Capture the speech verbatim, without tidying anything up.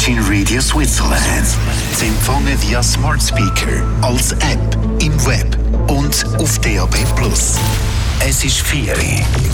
Virgin Radio Switzerland. Zu empfangen via Smart Speaker, als App, im Web und auf D A B plus. Es ist vier Uhr.